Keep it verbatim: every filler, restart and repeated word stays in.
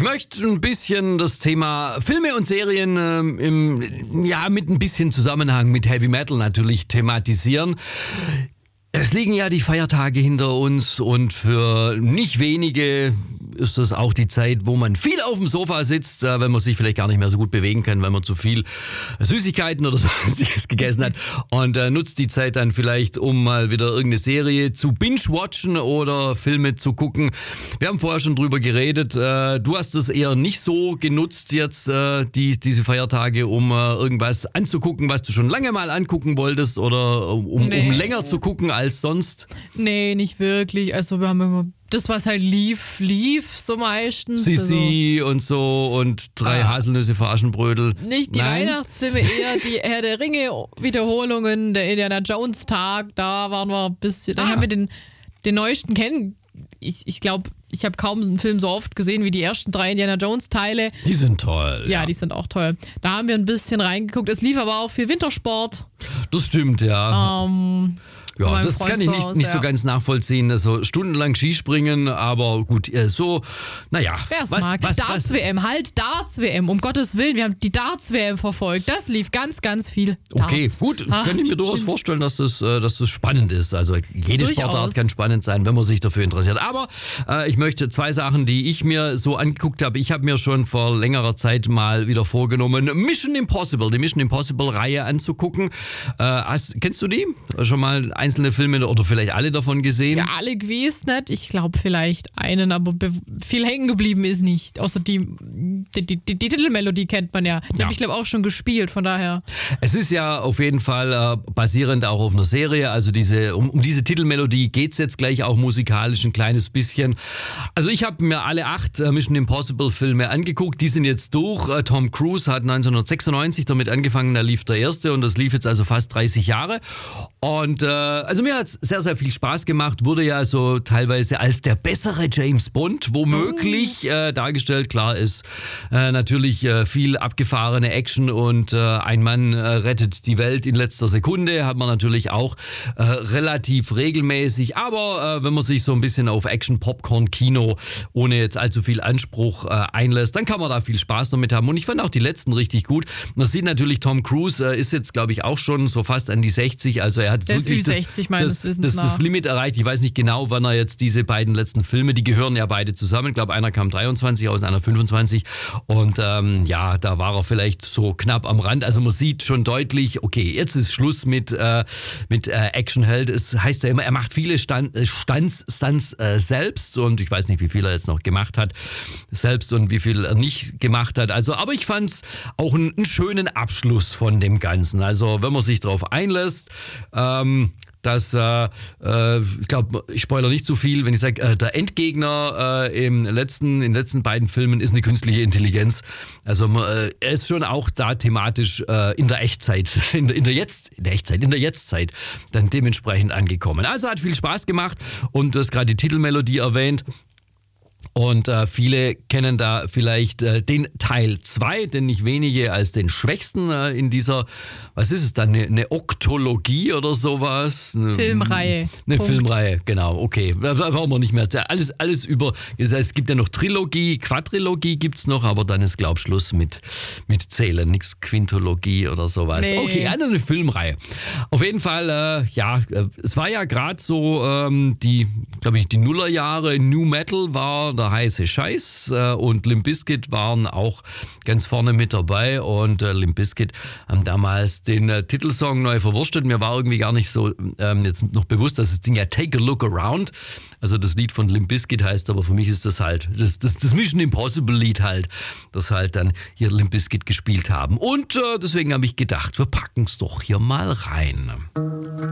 möchte ein bisschen das Thema Filme und Serien ähm, im, ja, mit ein bisschen Zusammenhang mit Heavy Metal natürlich thematisieren. Es liegen ja die Feiertage hinter uns und für nicht wenige ist das auch die Zeit, wo man viel auf dem Sofa sitzt, wenn man sich vielleicht gar nicht mehr so gut bewegen kann, weil man zu viel Süßigkeiten oder so gegessen hat und äh, nutzt die Zeit dann vielleicht, um mal wieder irgendeine Serie zu binge-watchen oder Filme zu gucken. Wir haben vorher schon drüber geredet. Äh, du hast es eher nicht so genutzt jetzt, äh, die, diese Feiertage, um äh, irgendwas anzugucken, was du schon lange mal angucken wolltest oder um, nee. um länger zu gucken als sonst? Nee, nicht wirklich. Also wir haben immer das, was halt lief, lief so meistens. Sisi also, und so und drei ah. Haselnüsse für Aschenbrödel. Nicht die Nein. Weihnachtsfilme, eher die Herr der Ringe Wiederholungen, der Indiana Jones Tag, da waren wir ein bisschen, da ah. haben wir den, den neuesten kennen. Ich, ich glaube, ich habe kaum einen Film so oft gesehen wie die ersten drei Indiana Jones Teile. Die sind toll. Ja, ja, die sind auch toll. Da haben wir ein bisschen reingeguckt. Es lief aber auch viel Wintersport. Das stimmt, ja. Ähm... Ja, das kann ich nicht, nicht so ganz nachvollziehen. Also stundenlang Skispringen, aber gut, so, naja. Wer es mag. Darts-W M, halt Darts-W M, um Gottes Willen. Wir haben die Darts-W M verfolgt. Das lief ganz, ganz viel Darts. Okay, gut. Ach, kann ich mir durchaus stimmt. vorstellen, dass das, dass das spannend ist. Also jede durchaus. Sportart kann spannend sein, wenn man sich dafür interessiert. Aber äh, ich möchte zwei Sachen, die ich mir so angeguckt habe. Ich habe mir schon vor längerer Zeit mal wieder vorgenommen, Mission Impossible, die Mission Impossible-Reihe anzugucken. Äh, hast, kennst du die? Schon mal einzelne Filme oder vielleicht alle davon gesehen? Ja, alle gewesen nicht. Ich glaube vielleicht einen, aber viel hängen geblieben ist nicht. Außer die, die, die, die Titelmelodie kennt man ja. Die ja. habe ich glaube auch schon gespielt, von daher. Es ist ja auf jeden Fall äh, basierend auch auf einer Serie. Also diese, um, um diese Titelmelodie geht es jetzt gleich auch musikalisch ein kleines bisschen. Also ich habe mir alle acht äh, Mission Impossible Filme angeguckt. Die sind jetzt durch. Äh, Tom Cruise hat neunzehnhundertsechsundneunzig damit angefangen. Da lief der erste und das lief jetzt also fast dreißig Jahre. Und äh, also mir hat es sehr, sehr viel Spaß gemacht. Wurde ja so teilweise als der bessere James Bond womöglich äh, dargestellt. Klar ist äh, natürlich äh, viel abgefahrene Action und äh, ein Mann äh, rettet die Welt in letzter Sekunde. Hat man natürlich auch äh, relativ regelmäßig. Aber äh, wenn man sich so ein bisschen auf Action-Popcorn-Kino ohne jetzt allzu viel Anspruch äh, einlässt, dann kann man da viel Spaß damit haben. Und ich fand auch die letzten richtig gut. Man sieht natürlich, Tom Cruise äh, ist jetzt, glaube ich, auch schon so fast an die sechzig. Also er hat jetzt wirklich das, das, das, das Limit erreicht. Ich weiß nicht genau, wann er jetzt diese beiden letzten Filme, die gehören ja beide zusammen. Ich glaube, einer kam dreiundzwanzig aus, einer fünfundzwanzig. Und ähm, ja, da war er vielleicht so knapp am Rand. Also man sieht schon deutlich, okay, jetzt ist Schluss mit, äh, mit äh, Actionheld. Es heißt ja immer, er macht viele Stand, äh, Stunts, Stunts äh, selbst. Und ich weiß nicht, wie viel er jetzt noch gemacht hat selbst und wie viel er nicht gemacht hat. Also, aber ich fand es auch einen, einen schönen Abschluss von dem Ganzen. Also wenn man sich darauf einlässt, ähm, dass, äh, äh, ich glaube, ich spoilere nicht zu viel, wenn ich sage, äh, der Endgegner äh, im letzten, in den letzten beiden Filmen ist eine künstliche Intelligenz. Also äh, er ist schon auch da thematisch äh, in der Echtzeit, in der, in der Jetzt, in der Echtzeit, in der Jetztzeit dann dementsprechend angekommen. Also hat viel Spaß gemacht und du hast gerade die Titelmelodie erwähnt. Und äh, viele kennen da vielleicht äh, den Teil zwei, denn nicht wenige als den schwächsten äh, in dieser, was ist es dann, eine, eine Oktologie oder sowas? Eine Filmreihe. Eine Punkt. Filmreihe, genau, okay. Da brauchen wir nicht mehr. Alles, alles über, das heißt, es gibt ja noch Trilogie, Quadrilogie gibt's noch, aber dann ist, glaub ich, Schluss mit, mit Zählen, nix Quintologie oder sowas. Nee. Okay, also eine Filmreihe. Auf jeden Fall, äh, ja, es war ja gerade so, ähm, die, glaube ich, die Nullerjahre, New Metal war der heiße Scheiß äh, und Limp Bizkit waren auch ganz vorne mit dabei und äh, Limp Bizkit haben damals den äh, Titelsong neu verwurstet. Mir war irgendwie gar nicht so ähm, jetzt noch bewusst, dass das Ding ja Take a Look Around, also das Lied von Limp Bizkit heißt, aber für mich ist das halt das, das, das Mission Impossible Lied halt, das halt dann hier Limp Bizkit gespielt haben. Und äh, deswegen habe ich gedacht, wir packen es doch hier mal rein.